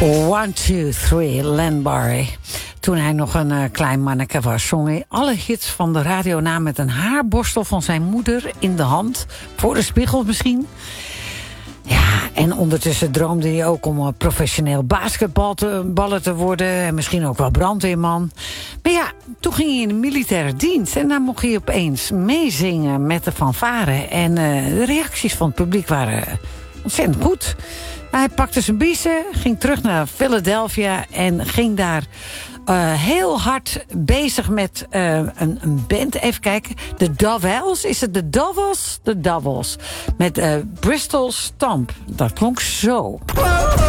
One, two, three, Len Barry. Toen hij nog een klein manneke was, zong hij alle hits van de radio na met een haarborstel van zijn moeder in de hand. Voor de spiegel misschien. Ja, en ondertussen droomde hij ook om professioneel basketballer te worden. En misschien ook wel brandweerman. Maar ja, toen ging hij in de militaire dienst. En daar mocht hij opeens meezingen met de fanfare. En de reacties van het publiek waren ontzettend goed. Hij pakte zijn biezen, ging terug naar Philadelphia en ging daar heel hard bezig met een band. Even kijken, de Dovels. Is het de Dovels? De Dovels. Met Bristol Stomp. Dat klonk zo.